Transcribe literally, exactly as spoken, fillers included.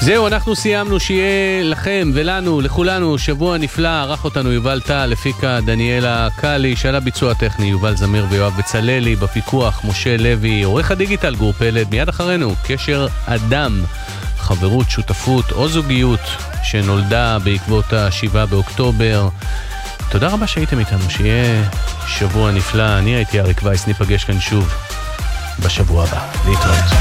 זהו, אנחנו סיימנו. שיהיה לכם ולנו, לכולנו, שבוע נפלא. ערך אותנו יובל טל, הפיקה דניאלה קלי, שעל הביצוע הטכני יובל זמיר ויואב בצללי, בפיקוח משה לוי, עורך הדיגיטל גור פלד. מיד אחרינו קשר אדם, חברות, שותפות או זוגיות שנולדה בעקבות השבעה באוקטובר. תודה רבה שהייתם איתנו, שיהיה שבוע נפלא. אני הייתי אריק וייס, ניפגש כאן שוב בשבוע הבא. להתראות.